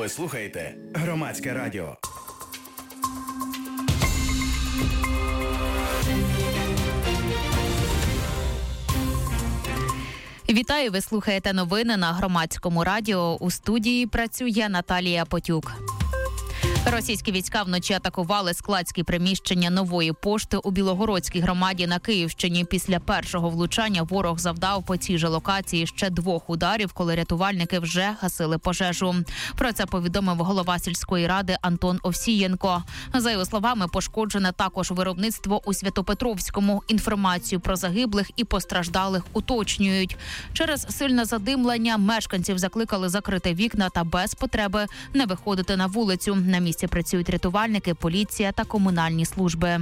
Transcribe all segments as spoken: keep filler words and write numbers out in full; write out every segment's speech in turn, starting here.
Ви слухаєте Громадське радіо. Вітаю, ви слухаєте новини на Громадському радіо. У студії працює Наталія Потюк. Російські війська вночі атакували складські приміщення Нової пошти у Білогородській громаді на Київщині. Після першого влучання ворог завдав по цій же локації ще двох ударів, коли рятувальники вже гасили пожежу. Про це повідомив голова сільської ради Антон Овсієнко. За його словами, пошкоджене також виробництво у Святопетровському. Інформацію про загиблих і постраждалих уточнюють. Через сильне задимлення мешканців закликали закрити вікна та без потреби не виходити на вулицю. На місці працюють рятувальники, поліція та комунальні служби.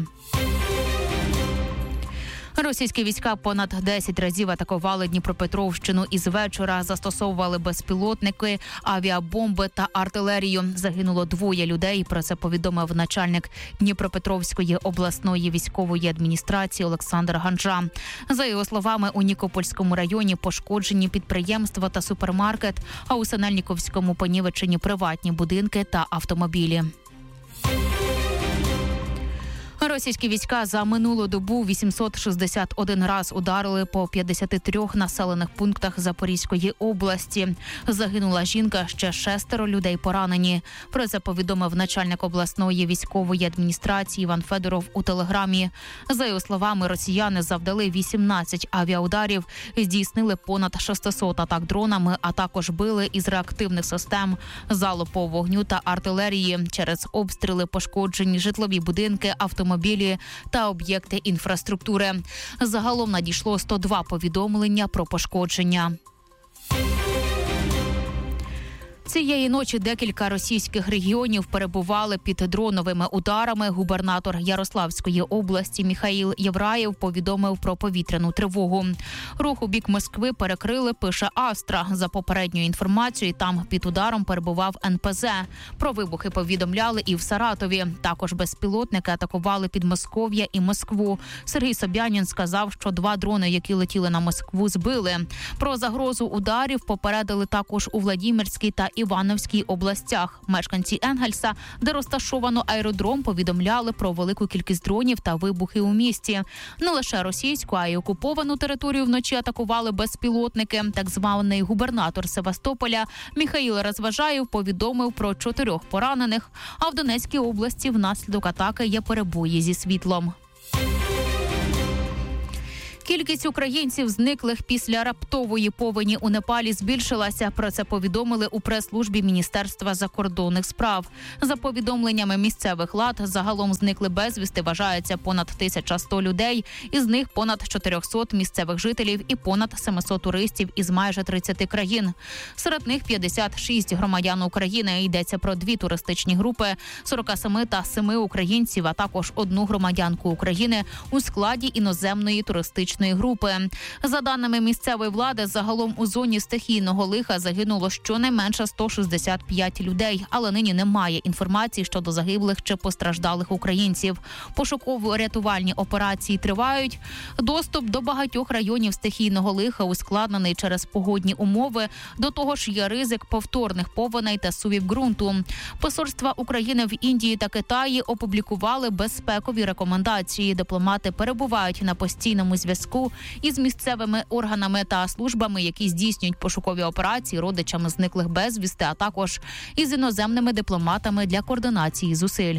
Російські війська понад десять разів атакували Дніпропетровщину із вечора, застосовували безпілотники, авіабомби та артилерію. Загинуло двоє людей, про це повідомив начальник Дніпропетровської обласної військової адміністрації Олександр Ганжа. За його словами, у Нікопольському районі пошкоджені підприємства та супермаркет, а у Синельниковському понівечені приватні будинки та автомобілі. Російські війська за минулу добу вісімсот шістдесят один раз ударили по п'ятдесяти трьох населених пунктах Запорізької області. Загинула жінка, ще шестеро людей поранені. Про це повідомив начальник обласної військової адміністрації Іван Федоров у телеграмі. За його словами, росіяни завдали вісімнадцять авіаударів, здійснили понад шістсот атак дронами, а також били із реактивних систем залпового вогню та артилерії. Через обстріли пошкоджені житлові будинки, автомобілі, автомобілі та об'єкти інфраструктури. Загалом надійшло сто два повідомлення про пошкодження. Цієї ночі декілька російських регіонів перебували під дроновими ударами. Губернатор Ярославської області Михаїл Євраєв повідомив про повітряну тривогу. Рух у бік Москви перекрили, пише Астра. За попередньою інформацією, там під ударом перебував ен пе зе. Про вибухи повідомляли і в Саратові. Також безпілотники атакували Підмосков'я і Москву. Сергій Собянін сказав, що два дрони, які летіли на Москву, збили. Про загрозу ударів попередили також у Владимирській та Івановській областях. Мешканці Енгельса, де розташовано аеродром, повідомляли про велику кількість дронів та вибухи у місті. Не лише російську, а й окуповану територію вночі атакували безпілотники. Так званий губернатор Севастополя Михаїл Розважаєв повідомив про чотирьох поранених, а в Донецькій області внаслідок атаки є перебої зі світлом. Кількість українців, зниклих після раптової повені у Непалі, збільшилася. Про це повідомили у прес-службі Міністерства закордонних справ. За повідомленнями місцевих влад, загалом зникли безвісти вважається понад тисяча сто людей, із них понад чотирьохсот місцевих жителів і понад семисот туристів із майже тридцяти країн. Серед них п'ятдесят шість громадян України. Йдеться про дві туристичні групи, сорок сім та семи українців, а також одну громадянку України у складі іноземної туристичної групи. За даними місцевої влади, загалом у зоні стихійного лиха загинуло щонайменше сто шістдесят п'ять людей, але нині немає інформації щодо загиблих чи постраждалих українців. Пошуково-рятувальні операції тривають. Доступ до багатьох районів стихійного лиха ускладнений через погодні умови. До того ж є ризик повторних повеней та сувів ґрунту. Посольства України в Індії та Китаї опублікували безпекові рекомендації. Дипломати перебувають на постійному зв'язку із місцевими органами та службами, які здійснюють пошукові операції родичами зниклих безвісти, а також із іноземними дипломатами для координації зусиль.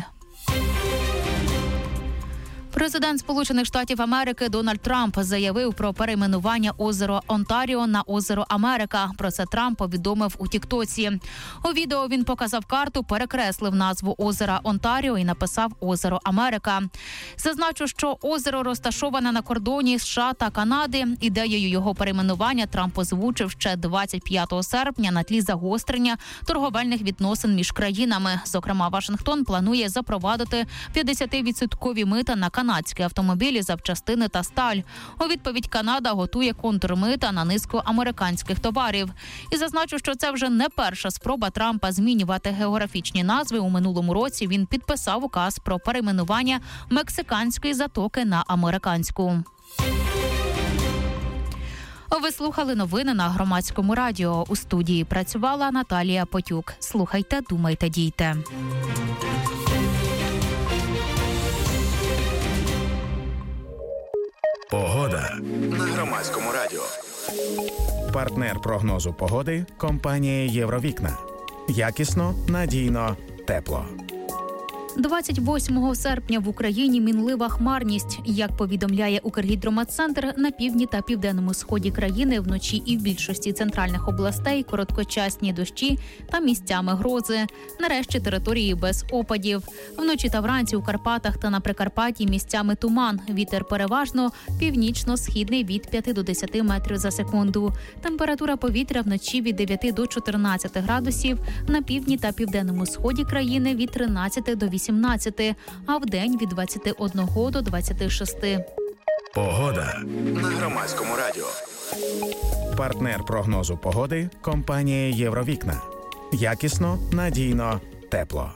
Президент Сполучених Штатів Америки Дональд Трамп заявив про перейменування озеро Онтаріо на озеро Америка. Про це Трамп повідомив у Тіктоці. У відео він показав карту, перекреслив назву озера Онтаріо і написав «Озеро Америка». Зазначу, що озеро розташоване на кордоні США та Канади. Ідеєю його перейменування Трамп озвучив ще двадцять п'ятого серпня на тлі загострення торговельних відносин між країнами. Зокрема, Вашингтон планує запровадити п'ятдесятивідсоткові мита на канадські автомобілі, запчастини та сталь. У відповідь Канада готує контрмита на низку американських товарів. І зазначу, що це вже не перша спроба Трампа змінювати географічні назви. У минулому році він підписав указ про перейменування мексиканської затоки на американську. Ви слухали новини на Громадському радіо. У студії працювала Наталія Потюк. Слухайте, думайте, дійте. Погода на Громадському радіо. Партнер прогнозу погоди – компанія «Євровікна». Якісно, надійно, тепло. двадцять восьмого серпня в Україні мінлива хмарність. Як повідомляє Укргідрометцентр, на півдні та південному сході країни вночі і в більшості центральних областей короткочасні дощі та місцями грози. Нарешті території без опадів. Вночі та вранці у Карпатах та на Прикарпатті місцями туман. Вітер переважно північно-східний від п'яти до десяти метрів за секунду. Температура повітря вночі від дев'яти до чотирнадцяти градусів, на півдні та південному сході країни від тринадцяти до вісімнадцяти, а вдень від двадцяти одного до двадцяти шести. Погода на Громадському радіо. Партнер прогнозу погоди – компанія «Євровікна». Якісно, надійно, тепло.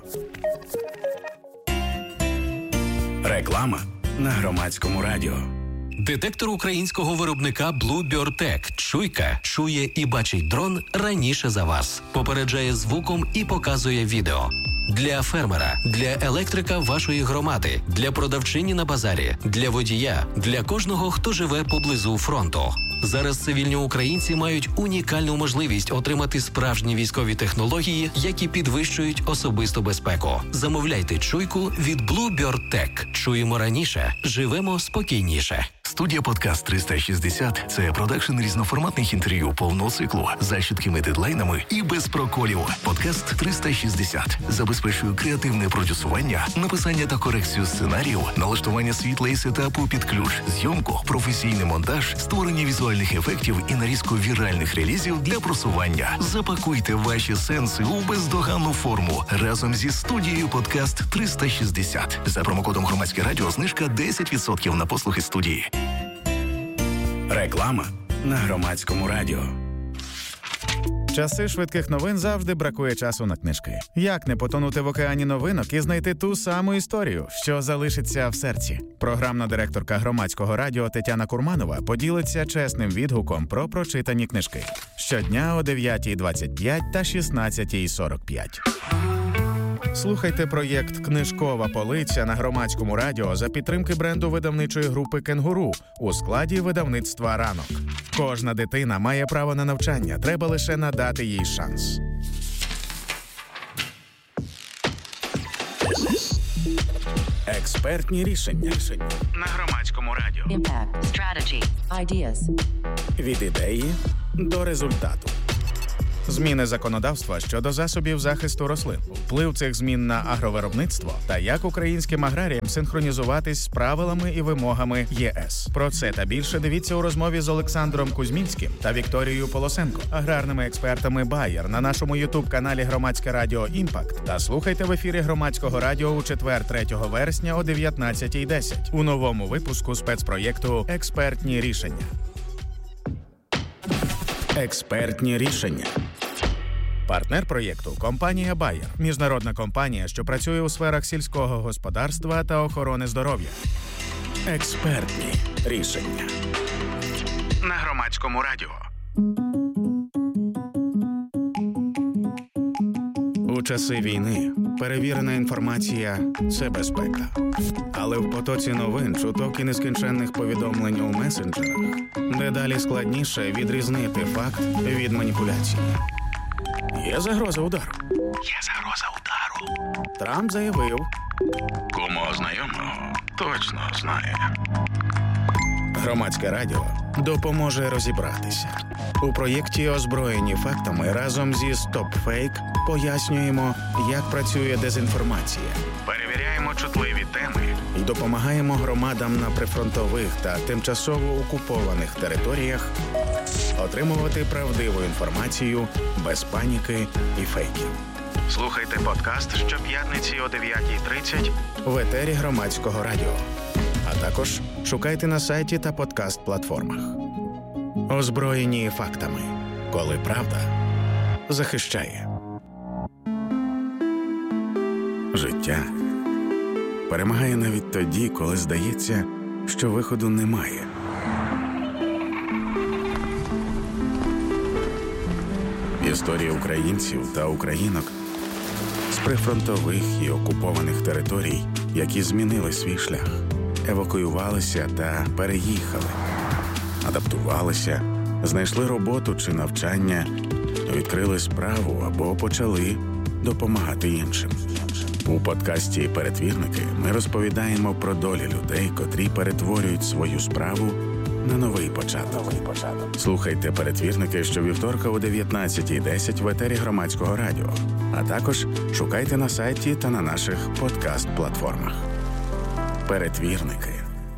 Реклама на Громадському радіо. Детектор українського виробника Bluebird-Tech. Чуйка чує і бачить дрон раніше за вас. Попереджає звуком і показує відео. Для фермера, для електрика вашої громади, для продавчині на базарі, для водія, для кожного, хто живе поблизу фронту. Зараз цивільні українці мають унікальну можливість отримати справжні військові технології, які підвищують особисту безпеку. Замовляйте чуйку від Bluebird-Tech. Чуємо раніше, живемо спокійніше. Студія «Подкаст триста шістдесят» – це продакшн різноформатних інтерв'ю повного циклу за чіткими дедлайнами і без проколів. «Подкаст триста шістдесят» забезпечує креативне продюсування, написання та корекцію сценаріїв, налаштування світла і сетапу під ключ, зйомку, професійний монтаж, створення візуальних ефектів і нарізку віральних релізів для просування. Запакуйте ваші сенси у бездоганну форму разом зі студією «Подкаст триста шістдесят». За промокодом «Громадське радіо» знижка десять відсотків на послуги студії. Реклама на Громадському радіо. Часи швидких новин завжди бракує часу на книжки. Як не потонути в океані новинок і знайти ту саму історію, що залишиться в серці? Програмна директорка Громадського радіо Тетяна Курманова поділиться чесним відгуком про прочитані книжки. Щодня о дев'ятій двадцять п'ять та шістнадцятій сорок п'ять. Слухайте проєкт «Книжкова полиця» на Громадському радіо за підтримки бренду видавничої групи «Кенгуру» у складі видавництва «Ранок». Кожна дитина має право на навчання, треба лише надати їй шанс. Експертні рішення на Громадському радіо. Impact, strategy, ideas. Від ідеї до результату. Зміни законодавства щодо засобів захисту рослин, вплив цих змін на агровиробництво та як українським аграріям синхронізуватись з правилами і вимогами ЄС. Про це та більше дивіться у розмові з Олександром Кузьмінським та Вікторією Полосенко, аграрними експертами Bayer на нашому ютуб-каналі Громадське радіо «Імпакт» та слухайте в ефірі Громадського радіо у четвер, третього вересня о дев'ятнадцятій десять у новому випуску спецпроєкту «Експертні рішення». Експертні рішення. Партнер проєкту – компанія Bayer, міжнародна компанія, що працює у сферах сільського господарства та охорони здоров'я. Експертні рішення. На Громадському радіо. У часи війни перевірена інформація – це безпека. Але в потоці новин, чуток і нескінченних повідомлень у месенджерах дедалі складніше відрізнити факт від маніпуляції. Є загроза удару. Є загроза удару. Трамп заявив. Кому знайомого точно знає. Громадське радіо допоможе розібратися. У проєкті «Озброєні фактами» разом зі «Стоп-фейк» пояснюємо, як працює дезінформація. Перевіряємо чутливі теми і допомагаємо громадам на прифронтових та тимчасово окупованих територіях отримувати правдиву інформацію без паніки і фейків. Слухайте подкаст щоп'ятниці о дев'ятій тридцять в етері Громадського радіо. А також шукайте на сайті та подкаст-платформах. Озброєні фактами. Коли правда захищає. Життя перемагає навіть тоді, коли здається, що виходу немає. Історії українців та українок з прифронтових і окупованих територій, які змінили свій шлях, евакуювалися та переїхали, адаптувалися, знайшли роботу чи навчання, відкрили справу або почали допомагати іншим. У подкасті «Перетвірники» ми розповідаємо про долі людей, котрі перетворюють свою справу на новий початок. Слухайте «Перетвірники» щовівторка о дев'ятнадцятій десять в етері Громадського радіо, а також шукайте на сайті та на наших подкаст-платформах. «Перетвірники».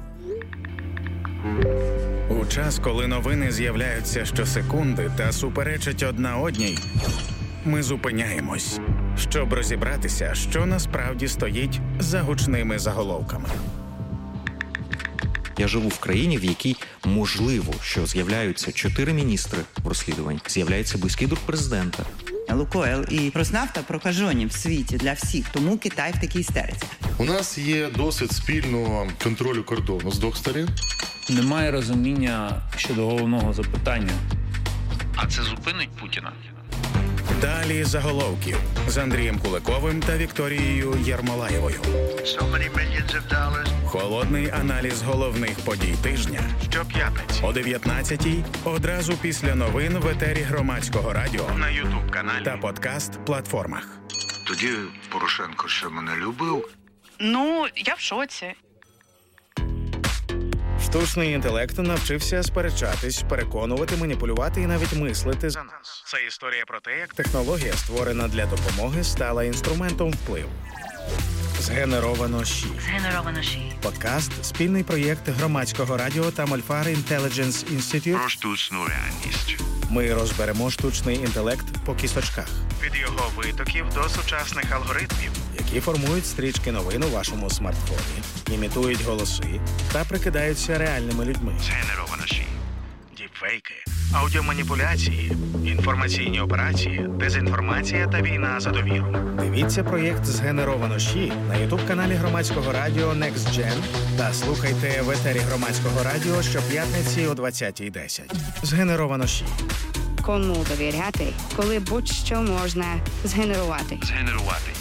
У час, коли новини з'являються щосекунди та суперечать одна одній, ми зупиняємось, щоб розібратися, що насправді стоїть за гучними заголовками. Я живу в країні, в якій можливо, що з'являються чотири міністри в розслідуванні, з'являється близький друг президента. Лукойл і Роснафта прокажені в світі для всіх, тому Китай в такій істериці. У нас є досвід спільного контролю кордону з двох сторін. Немає розуміння щодо головного запитання. А це зупинить Путіна? Далі заголовків з Андрієм Куликовим та Вікторією Єрмолаєвою. Холодний аналіз головних подій тижня щоп'ятниці о дев'ятнадцятій, одразу після новин в етері Громадського радіо, на ютуб-каналі та подкаст-платформах. Тоді Порошенко ще мене любив. Ну, я в шоці. Штучний інтелект навчився сперечатись, переконувати, маніпулювати і навіть мислити за нас. Це історія про те, як технологія, створена для допомоги, стала інструментом впливу. Згенеровано ШІ. Згенеровано ШІ. Подкаст – спільний проєкт Громадського радіо та Мольфар Intelligence Institute. Про штучну реальність. Ми розберемо штучний інтелект по кісточках. Від його витоків до сучасних алгоритмів, які формують стрічки новин у вашому смартфоні, імітують голоси та прикидаються реальними людьми. Згенеровано ШІ. Діпфейки, аудіоманіпуляції, інформаційні операції, дезінформація та війна за довіру. Дивіться проєкт «Згенеровано ШІ» на ютуб-каналі Громадського радіо Next Gen та слухайте в етері Громадського радіо щоп'ятниці о двадцятій десять. «Згенеровано ШІ». Кому довіряти, коли будь-що можна згенерувати? Згенерувати.